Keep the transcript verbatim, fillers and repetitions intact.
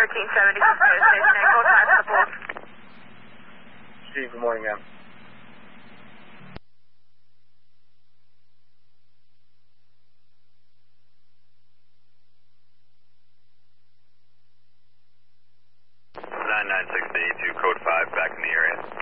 thirteen seventy from Fire Station eight. Code five support. Steve, good morning, ma'am. nine nine six eight two, code five, back in the area.